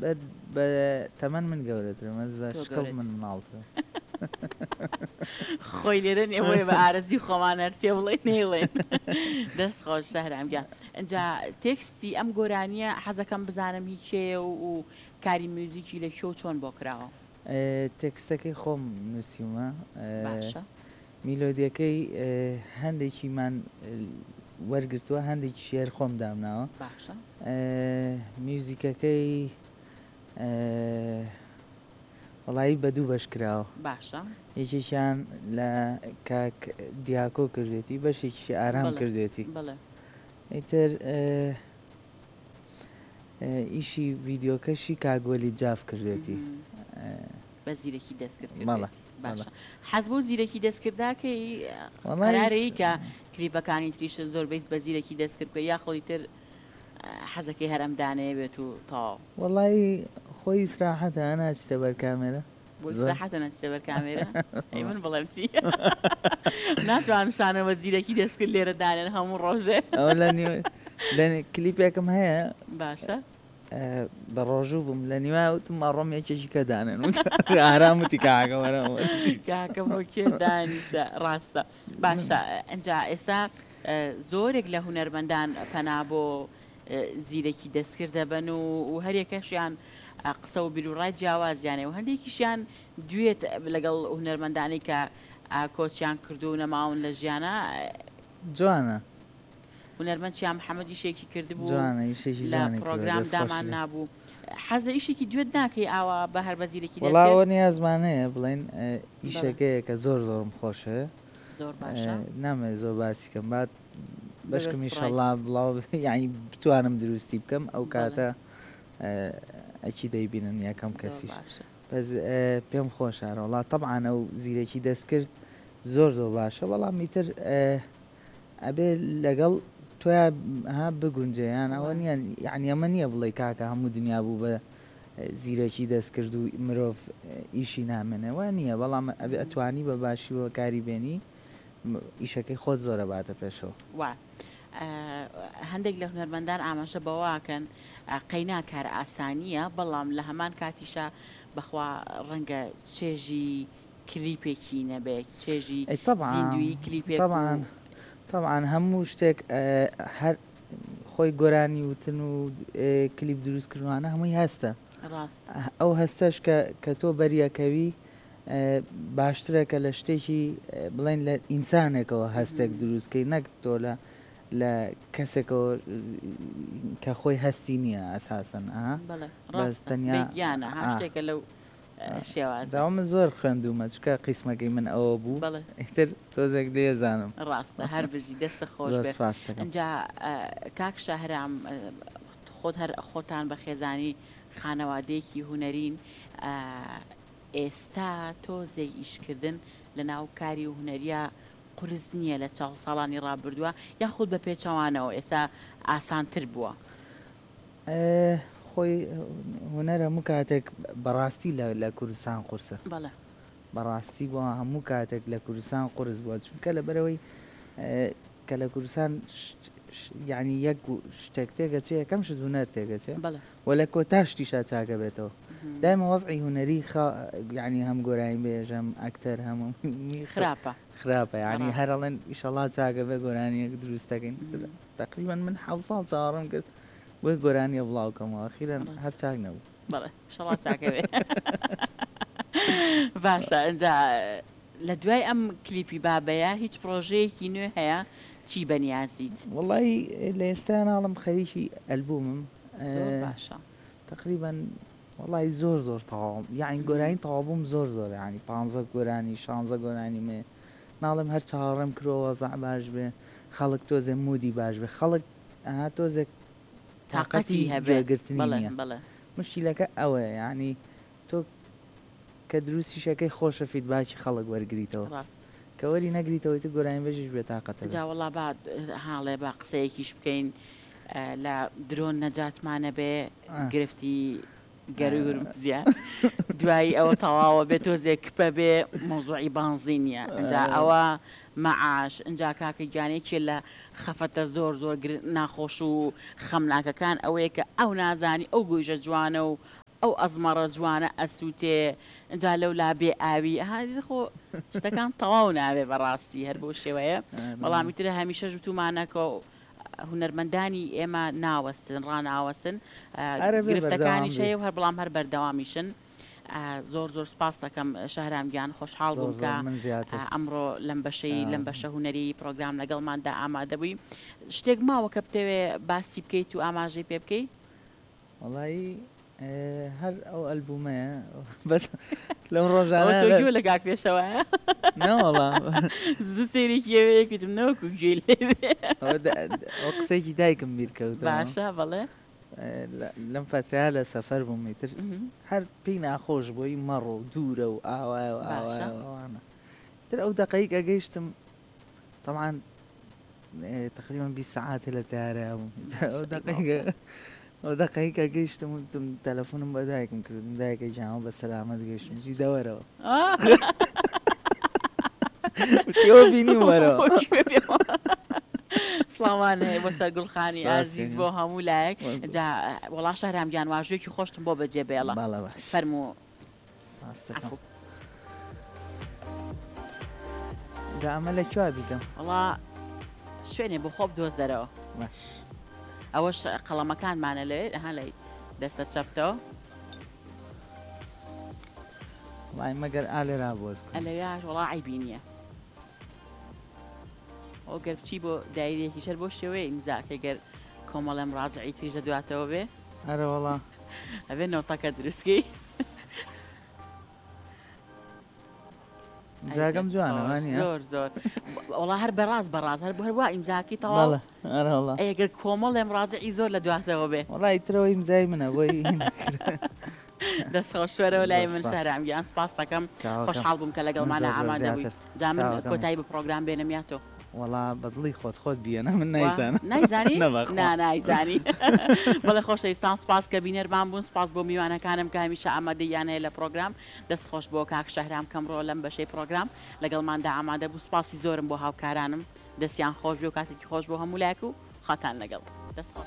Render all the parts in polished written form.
بە تەمەن من گەورەترم ئەس بە شکڵ من مناڵترە خۆی لێرە نێوەیە بە ئارەزی خۆمان هەرچێ بڵێ نێڵێن دەست خۆش شەهرامگیان ئەجا تێکستی ئەم گۆرانیە حەزەکەم بزانم هیچێ و کاری میوزیکی لە کێ و چۆن بۆ کراوە تێکستەکەی خۆم نووسیمە باشە میلۆدیەکەی هەندێکیمان وەرگرتووە هەندێکی شێر خۆم دامناوە باشە میوزیکەکەی وەڵایی بە دوو بەش کراوە باشە یەکێکیان لە کاک دیاکۆ کردێتی بەشێکی ئارام کردێتی بڵێ ئیتر ئیشی ڤیدیۆکەشی کاگۆلی جاف کردێتی بە زیرەکی دەستکرد باشە حەز بۆ زیرەکی دەستکرداکەی قەرارەیە کە کلیپەکانی تریشە زۆربەی بە زیرەکی دەستکرد بە یا خۆی تر حەزەکەی هەرەمدانەیە بێت و تاو وەڵی خۆی ئیسراحەتە ناچتە بەر کامێرە بۆ ئیسراحەتە نەچتە بەر کامێرە ئەی من بڵێم چی ناتوان شانەوە زیرەکی دەستکرد لێرە دانێن هەموو ڕۆژێ ئەوە لە کلیپێکم هەیە باشە بە ڕۆژوو بووم لە نیوە وتم ماڕۆم یەکێکی کە دانێن ئاراموتی کاگەوەرەوە کاکە بۆ کێ دانیشە ڕاستە باشە ئەنجا ئێستا زۆرێک لە هونەرمەندان پەنا بۆ زیرەکی دەستکرد دەبن و هەرێکەشیان قسە و بیرروڕای جیاوازیانێ و هەندێکیشیان دوێت لەگەڵ هونەرمەندانی کە کۆچیان کردو و نەماون لە ژیانە جوانە هونەرمەندیان محەممەد ئیشێکی کردبوو لە پرۆگرام دامان نابوو حەز لە ئیشێکی دوێت ناکەی ئاوا بە هەر بە زیرەکی وڵاوە نیازمانەیە بڵێن ئیشەکەیە کە زۆرم خۆشە زۆر باشە نامێ زۆر باسیکەم بعد بەشکمی شەڵا بڵاو یعنی بتوانم دروستی بکەم ئەو کاتە ئەکی دەیبینن یەکەم کەسیش بەس پێم خۆشارە وڵا طبعاً ئەو زیرەکی دەستکرد زۆر باشە بەڵام میتر ئەبێ لەگەڵ تۆیا ها بگونجیان ئەوە نییە یعنی ئەمە نییە بڵێ کاکە هەموو دنیا بوو بە زیرەکی دەستکرد و مرۆڤ ئیشی نامێنەوە نییە بەڵام ئەبێ ئەتوانی بە باشیوە کاری بێنی ئیشەکەی خۆت زۆرە باتە پێشەوە هەندێک لە هونەرمەندان ئاماژە بەواکەن قەینا کار ئاسانیە بەڵام لە هەمان کاتیشە بەخوا ڕەنگە چێژی کلیپێکی نەبێت چێژی زیندوی کلیپێک طبعاً هەموو شتێک هەر خۆی گۆرانی وتن و کلیپ دروستکردوانە هەمووی هەستە ئەو هەستەش کە تۆ بەریەکەوی باشترەکە لە شتێکی بڵێن لە ئینسانێکەوە هەستێک دروستکەی نەک تۆ لە کەسێکەوە کە خۆی هەستی نییە ئەساسن بەستەنیانە هەشتێکە لەو شێوازداوامە زۆر خوێندومە چکە قیسمەکەی من ئەوە بوو ئیتر تۆزێک لێزانم ڕاستە هەر بژی دەستە خۆش ئەجا کاک شەهرام خۆتان بە خێزانی خانەوادەیەکی هونەرین ئێستا تۆزەی ئیشکردن لە ناو کاری و هونەریە قورس نییە لە چاو ساڵانی ڕابردووە یاخود بە پێچەوانەوە ئێستا ئاسانتر بووە خۆی هونەر هەموو کاتێک بەڕاستی لە کوردستان قورسە بەڕاستی بووە هەموو کاتێک لە کوردستان قورس بووە چونکە لە بەرەوەی کە لە کوردستان یعنی یەک شتێک تێگەچێ یەکەم شت هونەر تێگەچێ وە لە کۆتاشتیشا چاکە بێتەوە دایمە وەزعی هونەری یعنی هەم گۆرانی بێژەم ئەکتەر هەموو خراپە یعنی هەرەڵێن ئیشەڵا چاکە بێ گۆرانیەک دروستەکەین تقریبا من 7 ساڵ چاوەڕێم کرد بۆی گۆرانیە بڵاوکەمەوە ئەخیرا هەر چاک نەبوو بەڵێ شەڵا چاکە بێ باشە ئەنجا لە دوای ئەم کلیپی بابەیە هیچ پرۆژەیەکی نوێ هەیە چی بەنیازیت وڵی لە ئێستا ناڵم خەریکی ئەلبومم باشە تقریبا وڵی زۆر تەواو یعنی گۆرانی تەوابووم زۆر ینی 15 گۆرانی 16 گۆرانی مێ ناڵم هەر چاوەڕێم کرۆوە زەع باش بێ خەڵک تۆزێ مودی باش بێ خەڵک تۆزێک تااقەتی هەبێگرتنی مشکلەکە ئەوە یعنی تۆ کە دروستیشەکەی خۆشە فیدباکی خەڵک وەرگریتەوە کەوەری نەگریتەوەی گۆرانی بەژش بێت تااقەتە جاوەڵا بعد حاڵێ با قسەیەکیش بکەین لە درۆن نەجاتمانە بێ گرفتی گەرورم زیاد دوایی ئەوە تەواوە بێت تۆزێک کپە بێ مۆزوعی بانزینە ئەجا ئەوە مەعاش ئەجا کاکە گیانێکی لە خەفەتە زۆر ناخۆش و خەمناکەکان ئەوەیە کە ئەو نازانی ئەو گوێژە جوانە و ئەو ئەزمەڕە جوانە ئەسووتێ ئەجا لەولا بێ ئاوی هادی خۆ شتەکان تەواو ناوێ بەڕاستی هەر بۆ شێوەیە بەڵامی ترە هەمیشە ژوتومانەکە هونەرمەندانی ئێمە ناوەستن ڕناوەسن گرفتەکانی شەیە و هەر بەڵام هەر بەردەوامیشن زۆر زۆر سپاس دەکەم شەهرامگیان خۆشحاڵ بووم کە ئەمڕۆ لەم بەشە هوەری پرۆگرام لەگەڵماندا ئامادە بووی شتێک ماوە کە بتەوێ باسی بکەیت و ئاماژەی پێ بکەیت وڵی هەر ئەو ئەلبومەیە بەس لەم ڕۆژانە گوێ لە گاک پێشەوە نەوەڵا زوو سێریکیەوەیەکیتم نەوەکو گوێ لێ ئەو قسێکی دایکم بیرکەوت باشە بەڵێ لەم فتریا لە سەفەر بوومیتر هەر پێی ناخۆش بۆی مەڕ و دوورە و ئاوایە و ئاوانە تر ئەو دقەیەک ئەگەیشتم طبعا تقریبا 20 ساعات لە تارە ئەو دقەیەکە گەیشتم وتم تەلەفۆنم بە دایکم کردم دایکە جاوە بە سەلامەت گەیشتم جیدەوەرەوە وتیەوە بینی وەرەوە سڵاوان بۆ سەرگوڵخانی ئازیز بۆ هەموو لایەک وەڵا شەهرامگیان واژوێکی خۆشتم بۆ بەجێبێڵە فەرموو جا ئەمە لە کوێ بیکەم وەڵا شوێنێ بۆ خۆ بدۆزدەرەوە ئەوەش قەڵەمەکانمانە لێ لای دەستە چەپتەوە وای مەگەر ئالێرا بۆت ئەلەویاش وەڵا عیبی نییە ئەو گەر بچی بۆ دایرێکی شەر بۆ شێوەیە ئیمزاکە گەر کۆمەڵێم ڕاجعی توێژە دواتەوە بێ ئەرە وەڵا ئەبێ نۆتەکە دروستکەی جاگەم جوانەوانە زۆر زۆر وڵا هەر بەڕاست هەر هەروە ئیمزاکی تەواو ئەگەر کۆمەڵێم ڕاجعی زۆر لە دواتەوە بێ وڵی ترەوە ئیمزای منە بۆی دەستخۆشوەرەوە لای من شەهرامگیان سپاس دەکەم خۆشحاڵ بووم کە لەگەڵمانە ئامادە بوویت جا من کۆتایی بە پرۆگرام بێنەمیاتۆ وەڵا بەدڵی خۆت بیێنە من نایزانم نایزانی نایزانی بەڵێ خۆشەویستان سپاس کە بینەرمان بوون سپاس بۆ میوانەکانم کە هەمیشە ئامادەیانەیە لە پرۆگرام دەستخۆش بۆ کاک شەهرام کەمڕۆ لەم بەشەی پرۆگرام لەگەڵماندا ئامادە بوو سپاسی زۆرم بۆ هاوکارانم دەستیان خۆش و کاتێکی خۆش بۆ هەموو لایەک و خاتان لەگەڵ دەستخۆش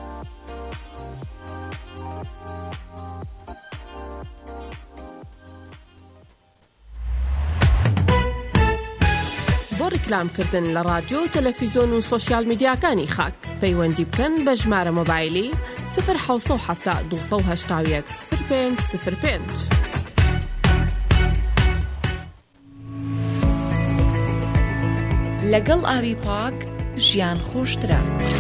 بۆ ڕیکلامکردن لە ڕادیۆ و تەلەڤیزۆن و سۆشیال میدیاکانی خاک پەیوەندی بکەن بە ژمارە مۆبایلی 070 281 0505 لەگەڵ ئاوی پاک ژیان خۆشترە.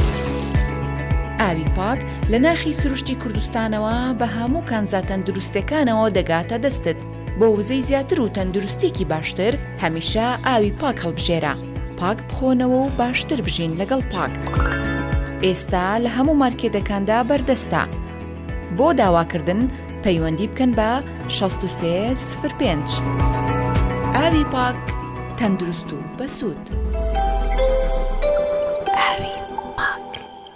ئاوی پاک لە ناخی سروشتی کوردستانەوە بە هەموو کانزا تەندروستەکانەوە دەگاتە دەستت بۆ وزەی زیاتر و تەندروستێکی باشتر هەمیشە ئاوی پاک هەڵبژێرە. پاک بخۆنەوە و باشتر بژین لەگەڵ پاک. ئێستا لە هەموو مارکێتەکاندا بەردەستە. بۆ داواکردن پەیوەندی بکەن بە 6305. ئاوی پاک تەندروست و بەسوود. ئاوی پاک.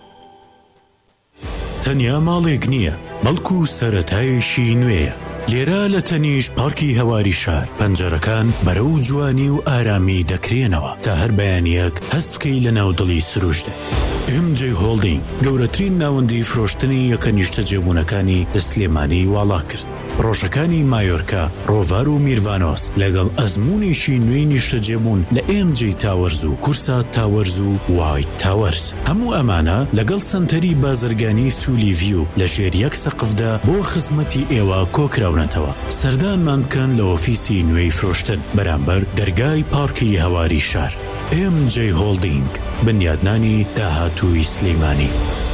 تەنیا ماڵێک نییە، بەڵکو سەرەتایشی نوێیە. لێرە لە تەنیش پارکی هەواری شار پەنجەرەکان بەرەو جوانی و ئارامی دەکرێنەوە تا هەر بەیانیەک هەست بکەی لە ناودڵی سروشتێ. MJ هۆڵدینگ گەورەترین ناوەندی فرۆشتنی یەکە نیشتە جێبوونەکانی لە سلێمانی واڵا کرد. ڕۆژەکانی مایۆرکا، ڕۆڤار و میروانۆس لەگەڵ ئەزمونێکی نوێی نیشتە جێبوون لە MJ تاوەرز و کورسا تاوەرز و وایت تاوەرز. هەموو ئەمانە لەگەڵ سنتەری بازرگانی سولی ڤیو لە ژێر یەک سەقفدا بۆ خزمەتی ئێوە کۆکراونەتەوە. سەردانمان بکەن لە ئۆفیسی نوێی فرۆشتن بەرامبەر دەرگای پارکی هەواری شار. MJ هۆڵدینگ بنیادنانی داهاتووی سلێمانی.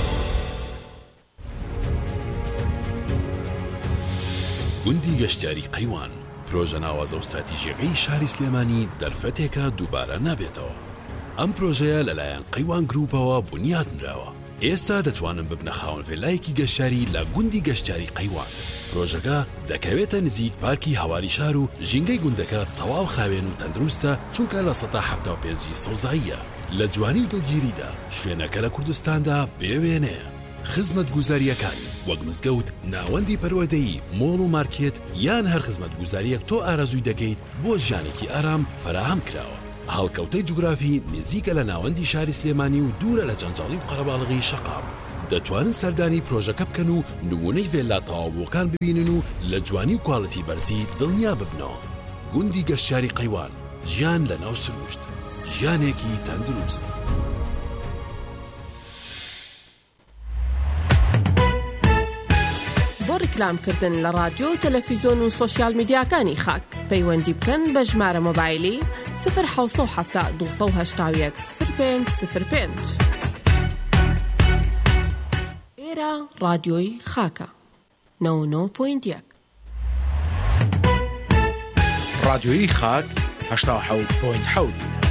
گوندی گەشتیاری قەیوان پرۆژە ناوازە و استراتیژیەکەی شاری سلێمانی دەرفەتێکە دووبارە نابێتەوە. ئەم پرۆژەیە لەلایەن قەیوان گروپەوە بنیادنراوە. ئێستا دەتوانن ببنە خاوەن فێلایەکی گەشتیاری لە گوندی گەشتیاری قەیوان. پرۆژەکە دەکەوێتە نزیک پارکی هەواری شار و ژینگەی گوندەکە تەواو خاوێن و تەندروستە چونکە لە 75 سەوزاییە. لە جوانی و دڵگیریدا شوێنەکە لە کوردستاندا بێوێنەیە. خزمەت گوزاریەکانی وەک مزگەوت، ناوەندی پەروەردەیی، مۆڵ و مارکێت یان هەر خزمەت گوزاریەک تۆ ئارەزووی دەکەیت بۆ ژیانێکی ئارام فراهم کراوە. هەڵکەوتەی جوگرافی نزیکە لە ناوەندی شاری سلێمانی و دوورە لە جەنجاڵی و قەرەباڵغی شەقام. دەتوانن سەردانی پرۆژەکە بکەن و نمونەی ڤێلا تەواوبووەکان ببینن و لە جوانی و کواڵیتی بەرزی دڵنیا ببنەوە. گوندی گەشتیاری قەیوان، ژیان لە ناو سروشت، ژیانێکی تەندروست. بۆ ڕیکلامکردن لە رادیۆ و تەلەڤیزۆن و سۆشیال میدیاکانی خاک پەیوەندی بکەن بە ژمارە مۆبایلی 070 280 0505. ئێرە رادیۆی خاکە 99.1 رادیۆی خاک 87.7